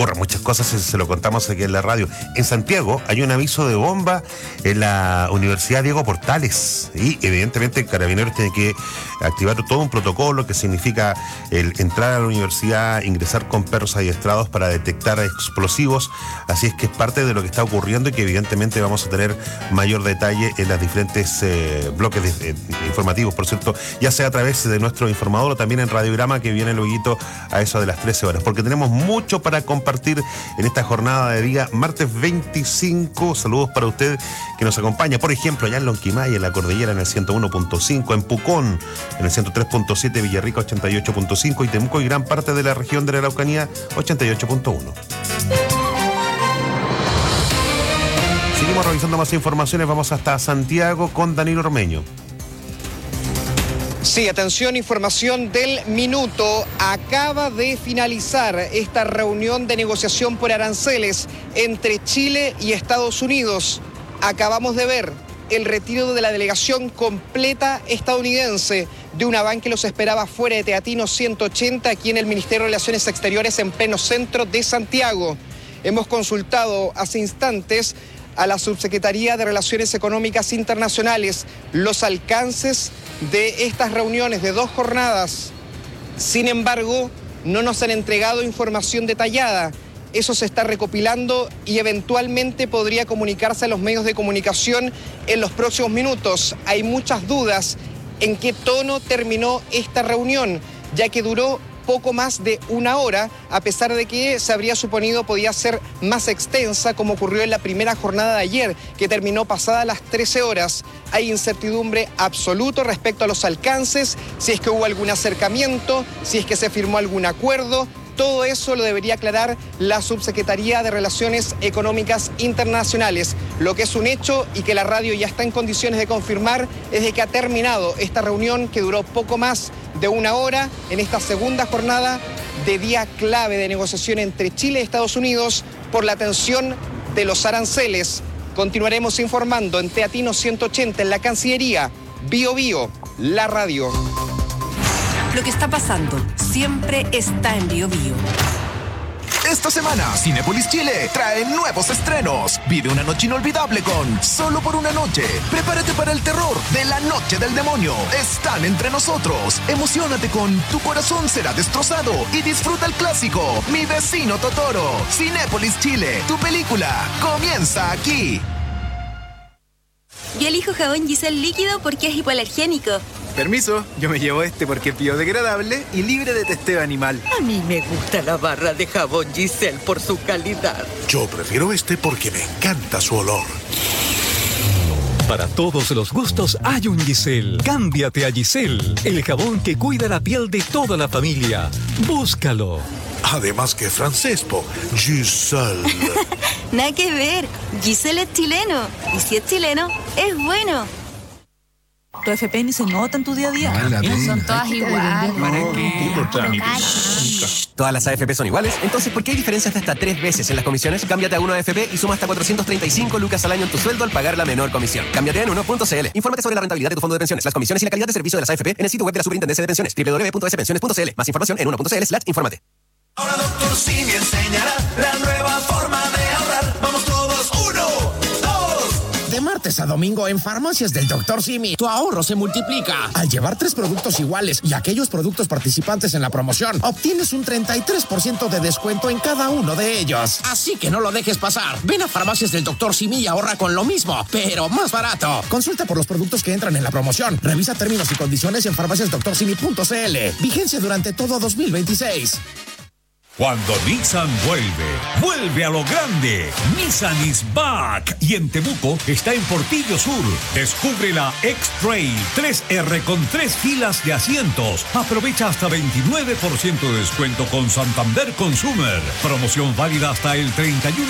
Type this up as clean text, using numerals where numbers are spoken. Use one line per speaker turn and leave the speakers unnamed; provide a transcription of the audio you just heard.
ocurren muchas cosas, se lo contamos aquí en la radio. En Santiago hay un aviso de bomba en la Universidad Diego Portales y evidentemente Carabineros tiene que activar todo un protocolo que significa el entrar a la universidad, ingresar con perros adiestrados para detectar explosivos. Así es que es parte de lo que está ocurriendo y que evidentemente vamos a tener mayor detalle en las diferentes bloques informativos, por cierto, ya sea a través de nuestro informador o también en Radiograma, que viene luego a eso de las 13 horas, porque tenemos mucho para compartir en esta jornada de día martes 25. Saludos para usted que nos acompaña, por ejemplo, allá en Lonquimay, en la Cordillera, en el 101.5, en Pucón, en el 103.7, Villarrica 88.5 y Temuco y gran parte de la región de la Araucanía 88.1. Seguimos revisando más informaciones, vamos hasta Santiago con Danilo Ormeño.
Sí, atención, información del minuto. Acaba de finalizar esta reunión de negociación por aranceles entre Chile y Estados Unidos. Acabamos de ver el retiro de la delegación completa estadounidense de una van que los esperaba fuera de Teatino 180, aquí en el Ministerio de Relaciones Exteriores, en pleno centro de Santiago. Hemos consultado hace instantes a la Subsecretaría de Relaciones Económicas Internacionales los alcances de estas reuniones de 2 jornadas. Sin embargo, no nos han entregado información detallada. Eso se está recopilando y eventualmente podría comunicarse a los medios de comunicación en los próximos minutos. Hay muchas dudas en qué tono terminó esta reunión, ya que duró poco más de 1 hora, a pesar de que se habría suponido podía ser más extensa, como ocurrió en la primera jornada de ayer, que terminó pasada las 13 horas. Hay incertidumbre absoluta respecto a los alcances, si es que hubo algún acercamiento, si es que se firmó algún acuerdo. Todo eso lo debería aclarar la Subsecretaría de Relaciones Económicas Internacionales. Lo que es un hecho y que la radio ya está en condiciones de confirmar es de que ha terminado esta reunión que duró poco más de 1 hora en esta segunda jornada de día clave de negociación entre Chile y Estados Unidos por la atención de los aranceles. Continuaremos informando en Teatino 180 en la Cancillería. Bio Bio, la radio.
Lo que está pasando siempre está en Bio Bio.
Esta semana, Cinépolis Chile trae nuevos estrenos. Vive una noche inolvidable con Solo por una noche. Prepárate para el terror de La Noche del Demonio. Están entre nosotros. Emociónate con Tu corazón será destrozado y disfruta el clásico Mi vecino Totoro. Cinépolis Chile, tu película comienza aquí.
Yo elijo jabón Giselle líquido porque es hipoalergénico.
Permiso, yo me llevo este porque es biodegradable y libre de testeo animal.
A mí me gusta la barra de jabón Giselle por su calidad.
Yo prefiero este porque me encanta su olor.
Para todos los gustos hay un Giselle. Cámbiate a Giselle, el jabón que cuida la piel de toda la familia. Búscalo.
Además que francés, Giselle.
Nada que ver, Giselle es chileno. Y si es chileno, es bueno.
Tu FP ni se nota en tu día a día.
Son todas iguales.
¿Para qué?
Todas las AFP son iguales, entonces ¿por qué hay diferencias de hasta 3 veces en las comisiones? Cámbiate a Uno AFP y suma hasta 435 lucas al año en tu sueldo al pagar la menor comisión. Cámbiate en uno.cl. Infórmate sobre la rentabilidad de tu fondo de pensiones, las comisiones y la calidad de servicio de las AFP en el sitio web de la Superintendencia de Pensiones, www.spensiones.cl. Más información en uno.cl/. infórmate.
Ahora Dr. Simi enseñará la nueva forma de ahorrar. Vamos todos, 1, 2.
De martes a domingo en Farmacias del Dr. Simi, tu ahorro se multiplica. Al llevar 3 productos iguales y aquellos productos participantes en la promoción, obtienes un 33% de descuento en cada uno de ellos. Así que no lo dejes pasar. Ven a Farmacias del Dr. Simi y ahorra con lo mismo, pero más barato. Consulta por los productos que entran en la promoción. Revisa términos y condiciones en farmaciasdoctorsimi.cl. Vigencia durante todo 2026.
Cuando Nissan vuelve a lo grande. Nissan is back. Y en Temuco está en Portillo Sur. Descubre la X-Trail 3R con 3 filas de asientos. Aprovecha hasta 29% de descuento con Santander Consumer. Promoción válida hasta el 31